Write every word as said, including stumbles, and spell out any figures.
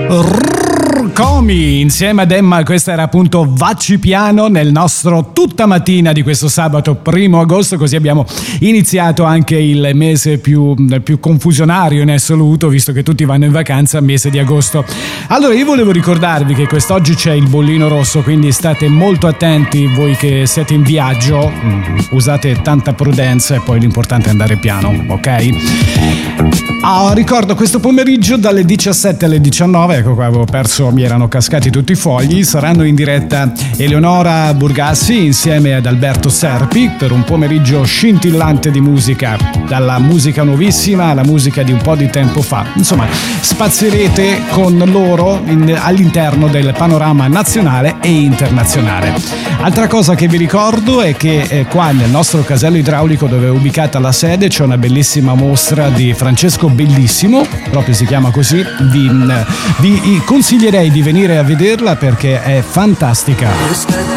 Comi insieme ad Emma, questa era appunto Vacci Piano nel nostro tutta mattina di questo sabato primo agosto, così abbiamo iniziato anche il mese più, più confusionario in assoluto, visto che tutti vanno in vacanza, mese di agosto. Allora io volevo ricordarvi che quest'oggi c'è il bollino rosso, quindi state molto attenti voi che siete in viaggio, usate tanta prudenza e poi l'importante è andare piano, ok? Ah, ricordo questo pomeriggio dalle diciassette alle diciannove, ecco qua avevo perso, mi erano cascati tutti i fogli, saranno in diretta Eleonora Burgassi insieme ad Alberto Serpi per un pomeriggio scintillante di musica, dalla musica nuovissima alla musica di un po' di tempo fa. Insomma, spazierete con loro in, all'interno del panorama nazionale e internazionale. Altra cosa che vi ricordo è che eh, qua nel nostro casello idraulico, dove è ubicata la sede, c'è una bellissima mostra di Francesco Bellissimo, proprio si chiama così. Vi, vi consiglierei di venire a vederla perché è fantastica.